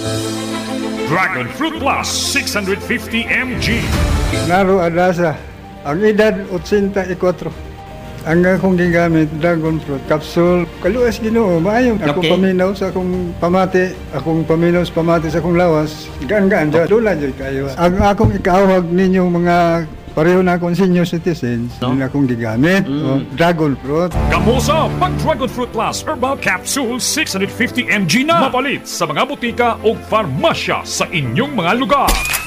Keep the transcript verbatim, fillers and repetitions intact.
Dragon Fruit Plus six hundred fifty milligrams. Naro adasa, ang edad eighty-four. Ang akong gigamit, dragon fruit capsule. Kaluwas Ginoo, maayo. Ako Okay. paminaw sa akong pamati, akong paminaw sa pamati sa akong lawas. Gaan-gaan dyan, dula dyan kayo. Ang akong ikawag ninyong mga pareho na akong senior citizens, No? yun akong gigamit, o, dragon fruit. Kamusa pag Dragon Fruit Plus Herbal Capsule six hundred fifty milligrams na mapalit sa mga butika o farmasya sa inyong mga lugar.